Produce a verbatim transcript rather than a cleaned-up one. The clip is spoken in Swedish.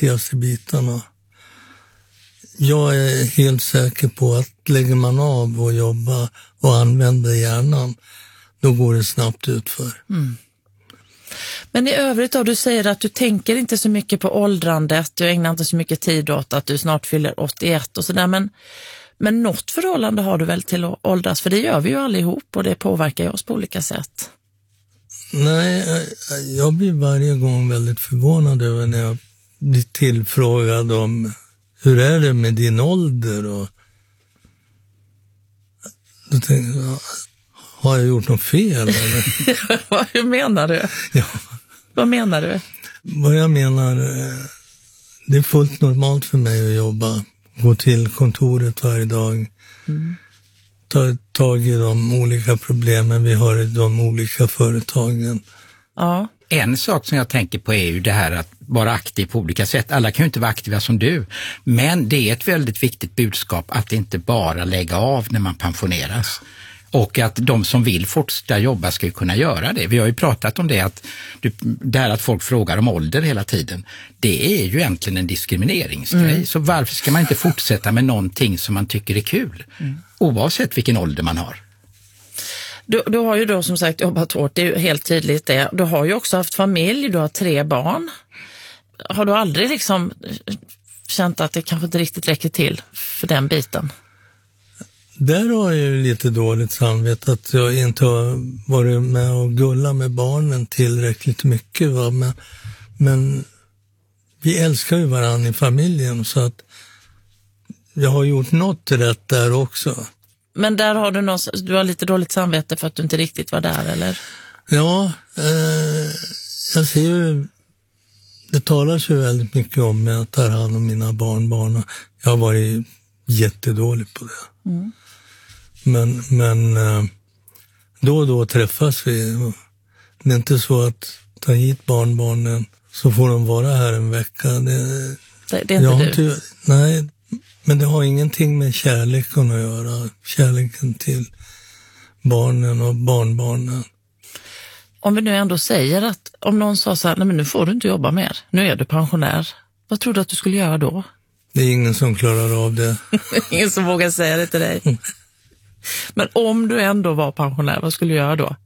viktigaste bitarna. Jag är helt säker på att lägger man av och jobba och använder hjärnan, då går det snabbt utför. Mm. Men i övrigt då, du säger att du tänker inte så mycket på åldrandet, du ägnar inte så mycket tid åt att du snart fyller åttioett och sådär, men, men något förhållande har du väl till att åldras, för det gör vi ju allihop och det påverkar ju oss på olika sätt. Nej, jag blir varje gång väldigt förvånad över när jag blir tillfrågad om hur är det med din ålder, och då tänker jag, har jag gjort något fel eller? Hur menar du? Ja. Vad menar du? Vad jag menar, det är fullt normalt för mig att jobba, gå till kontoret varje dag, mm. ta tag i de olika problemen vi har i de olika företagen. Ja. En sak som jag tänker på är ju det här att vara aktiv på olika sätt. Alla kan ju inte vara aktiva som du, men det är ett väldigt viktigt budskap att inte bara lägga av när man pensioneras. Och att de som vill fortsätta jobba ska ju kunna göra det. Vi har ju pratat om det, att det här att folk frågar om ålder hela tiden. Det är ju egentligen en diskrimineringsgrej. Mm. Så varför ska man inte fortsätta med någonting som man tycker är kul? Mm. Oavsett vilken ålder man har. Du, du har ju då som sagt jobbat hårt, det är ju helt tydligt det. Du har ju också haft familj, du har tre barn. Har du aldrig liksom känt att det kanske inte riktigt räcker till för den biten? Där har jag ju lite dåligt samvete att jag inte har varit med och gulla med barnen tillräckligt mycket. Va? Men, men vi älskar ju varandra i familjen, så att jag har gjort något rätt där också. Men där har du något, du har lite dåligt samvete för att du inte riktigt var där, eller? Ja, eh, jag ser ju, det talas ju väldigt mycket om att ta hand om mina barnbarn. Jag har varit jättedålig på det. Mm. Men, men då och då träffas vi. Det är inte så att ta hit barnbarnen så får de vara här en vecka. Det, det, det är inte du? Inte, nej, men det har ingenting med kärleken att göra. Kärleken till barnen och barnbarnen. Om vi nu ändå säger att om någon sa så här, nej men nu får du inte jobba mer. Nu är du pensionär. Vad tror du att du skulle göra då? Det är ingen som klarar av det. Ingen som vågar säga det till dig. Men om du ändå var pensionär, vad skulle du göra då?